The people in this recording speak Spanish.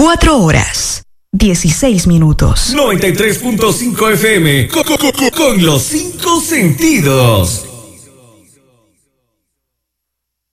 4 horas, 16 minutos. 93.5 FM, con los 5 sentidos.